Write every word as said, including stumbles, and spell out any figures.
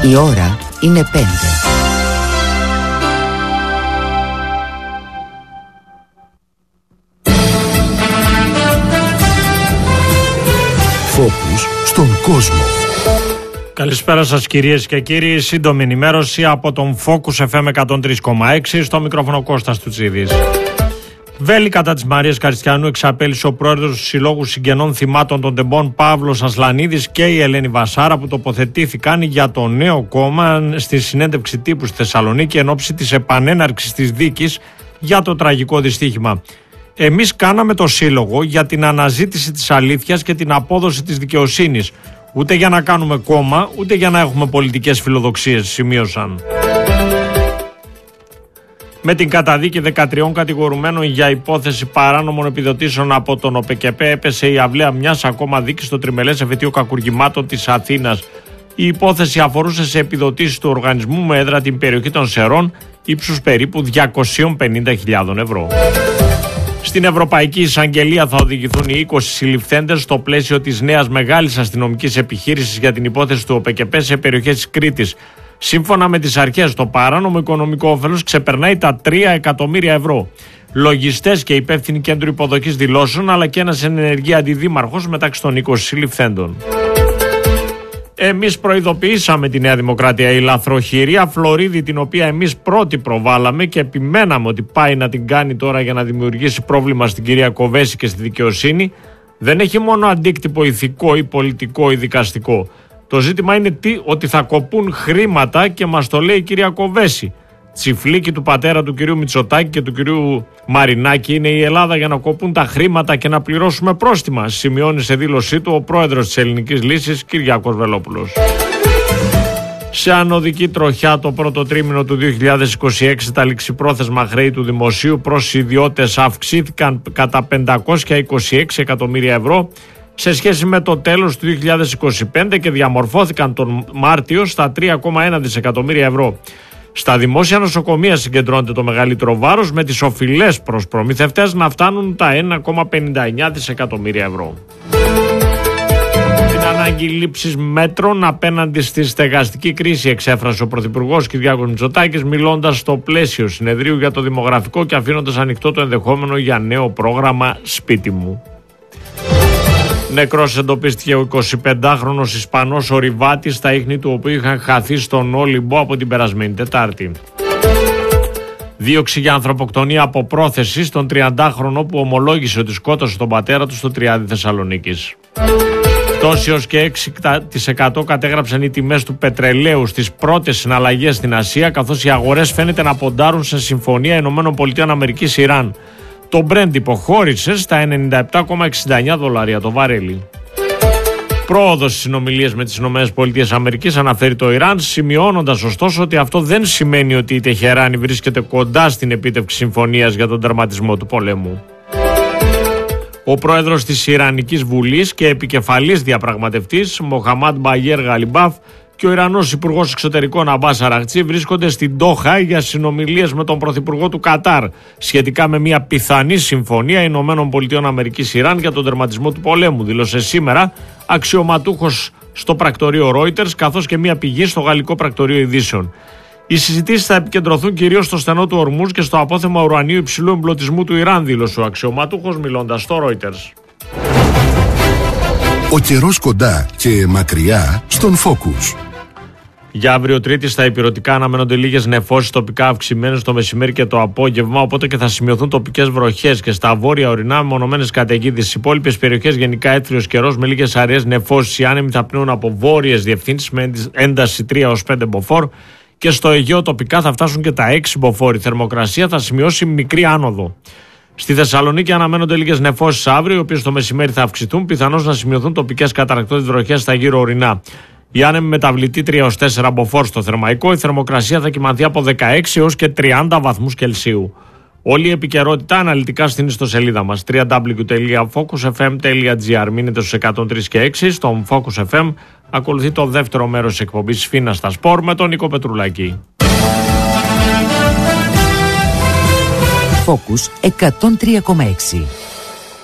Η ώρα είναι πέντε. Φόκους στον κόσμο. Καλησπέρα σας κυρίες και κύριοι. Σύντομη ενημέρωση από τον Focus εφ εμ εκατόν τρία κόμμα έξι. Στο μικρόφωνο Κώστας Τουτσίδης. Βέλη κατά της Μαρίας Καριστιανού εξαπέλυσε ο πρόεδρος του Συλλόγου Συγγενών Θυμάτων των Τεμπών Παύλος Ασλανίδης και η Ελένη Βασάρα, που τοποθετήθηκαν για το νέο κόμμα στη συνέντευξη τύπου στη Θεσσαλονίκη εν ώψη της επανέναρξης της δίκης για το τραγικό δυστύχημα. Εμείς κάναμε το σύλλογο για την αναζήτηση της αλήθειας και την απόδοση της δικαιοσύνης. Ούτε για να κάνουμε κόμμα, ούτε για να έχουμε πολιτικές φιλοδοξίες, σημείωσαν. Με την καταδίκη δεκατριών κατηγορουμένων για υπόθεση παράνομων επιδοτήσεων από τον ΟΠΕΚΕΠΕ έπεσε η αυλαία μιας ακόμα δίκης στο τριμελές εφετείο κακουργημάτων της Αθήνας. Η υπόθεση αφορούσε σε επιδοτήσεις του οργανισμού με έδρα την περιοχή των Σερών ύψους περίπου διακόσιες πενήντα χιλιάδες ευρώ. Στην Ευρωπαϊκή Εισαγγελία θα οδηγηθούν οι είκοσι συλληφθέντες στο πλαίσιο της νέας μεγάλης αστυνομικής επιχείρησης για την υπόθεση του ΟΠΕΚΕΠΕ σε περιοχές της Κρήτης. Σύμφωνα με τις αρχές, το παράνομο οικονομικό όφελος ξεπερνάει τα τρία εκατομμύρια ευρώ. Λογιστές και υπεύθυνοι κέντρου υποδοχής δηλώσεων, αλλά και ένας εν ενεργεία αντιδήμαρχος μεταξύ των είκοσι συλληφθέντων. Εμείς προειδοποιήσαμε τη Νέα Δημοκρατία. Η λαθροχειρία Φλωρίδη, την οποία εμείς πρώτοι προβάλαμε και επιμέναμε ότι πάει να την κάνει τώρα για να δημιουργήσει πρόβλημα στην κυρία Κοβέση και στη δικαιοσύνη, δεν έχει μόνο αντίκτυπο ηθικό ή πολιτικό ή δικαστικό. Το ζήτημα είναι τι, ότι θα κοπούν χρήματα και μας το λέει η κυρία Κοβέση. Τσιφλίκι του πατέρα του κυρίου Μητσοτάκη και του κυρίου Μαρινάκη είναι η Ελλάδα για να κοπούν τα χρήματα και να πληρώσουμε πρόστιμα, σημειώνει σε δήλωσή του ο πρόεδρος της Ελληνικής Λύσης, Κυριάκος Βελόπουλος. Σε ανωδική τροχιά το πρώτο τρίμηνο του δύο χιλιάδες είκοσι έξι τα ληξιπρόθεσμα χρέη του δημοσίου προς ιδιώτες αυξήθηκαν κατά πεντακόσια είκοσι έξι εκατομμύρια ευρώ σε σχέση με το τέλος του δύο χιλιάδες είκοσι πέντε και διαμορφώθηκαν τον Μάρτιο στα τρία κόμμα ένα δισεκατομμύρια ευρώ. Στα δημόσια νοσοκομεία συγκεντρώνεται το μεγαλύτερο βάρος, με τις οφειλές προς προμηθευτές να φτάνουν τα ένα κόμμα πενήντα εννιά δισεκατομμύρια ευρώ. Την ανάγκη λήψης μέτρων απέναντι στη στεγαστική κρίση εξέφρασε ο Πρωθυπουργός Κυριάκος Μητσοτάκης, μιλώντας στο πλαίσιο συνεδρίου για το δημογραφικό και αφήνοντας ανοιχτό το ενδεχόμενο για νέο πρόγραμμα Σπίτι μου. Νεκρός εντοπίστηκε ο εικοσιπεντάχρονος Ισπανός ορειβάτης, τα ίχνη του οποίου είχαν χαθεί στον Όλυμπο από την περασμένη Τετάρτη. Δίωξη για ανθρωποκτονία από πρόθεση στον τριαντάχρονο που ομολόγησε ότι σκότωσε τον πατέρα του στο Τριάδι Θεσσαλονίκης. Πτώση έως και έξι τοις εκατό κατέγραψαν οι τιμές του πετρελαίου στις πρώτες συναλλαγές στην Ασία, καθώς οι αγορές φαίνεται να ποντάρουν σε συμφωνία ΗΠΑ-Ιράν. Το Brent υποχώρησε στα ενενήντα επτά κόμμα εξήντα εννιά δολάρια το βαρέλι. Πρόοδος στις συνομιλίες με τις ΗΠΑ αναφέρει το Ιράν, σημειώνοντας ωστόσο ότι αυτό δεν σημαίνει ότι η Τεχεράνη βρίσκεται κοντά στην επίτευξη συμφωνίας για τον τερματισμό του πολέμου. Ο πρόεδρος της Ιρανικής Βουλής και επικεφαλής διαπραγματευτής Μοχαμάντ Μπαγέρ Γαλιμπάφ και ο Ιρανός Υπουργός Εξωτερικών Αμπάς Αραχτζή βρίσκονται στην Ντόχα για συνομιλίες με τον Πρωθυπουργό του Κατάρ σχετικά με μια πιθανή συμφωνία ΗΠΑ-Ιράν για τον τερματισμό του πολέμου, δήλωσε σήμερα αξιωματούχος στο πρακτορείο Reuters, καθώς και μια πηγή στο γαλλικό πρακτορείο ειδήσεων. Οι συζητήσεις θα επικεντρωθούν κυρίως στο στενό του Ορμούζ και στο απόθεμα ουρανίου υψηλού εμπλουτισμού του Ιράν, δήλωσε ο αξιωματούχος μιλώντας στο Reuters. Ο καιρός κοντά και μακριά στον Focus. Για αύριο Τρίτη στα ηπειρωτικά αναμένονται λίγες νεφώσεις, τοπικά αυξημένες το μεσημέρι και το απόγευμα, οπότε και θα σημειωθούν τοπικές βροχές και στα βόρεια ορεινά μονομένες καταιγίδες. Στις υπόλοιπες περιοχές γενικά έθριος καιρός με λίγες αραιές νεφώσεις. Οι άνεμοι θα πνέουν από βόρειες διευθύνσεις με ένταση τρία έως πέντε μποφόρ και στο Αιγαίο τοπικά θα φτάσουν και τα έξι μποφόρ. Η θερμοκρασία θα σημειώσει μικρή άνοδο. Στη Θεσσαλονίκη αναμένονται λίγες νεφώσεις αύριο, οι οποίες το μεσημέρι θα αυξηθούν, πιθανώς να σημειωθούν τοπικές καταρακτώδεις βροχές στα γύρω ορεινά. Οι άνεμοι μεταβλητή τρία έως τέσσερα μποφόρ στο Θερμαϊκό, η θερμοκρασία θα κυμανθεί από δεκαέξι έως και τριάντα βαθμούς Κελσίου. Όλη η επικαιρότητα αναλυτικά στην ιστοσελίδα μας double-u double-u double-u τελεία focus f m τελεία g r. Μείνετε στους εκατόν τρία και έξι. Στον Focus εφ εμ ακολουθεί το δεύτερο μέρος της εκπομπής Φίνα στα Σπορ με τον Νίκο Πετρουλάκη. Focus εκατόν τρία κόμμα έξι.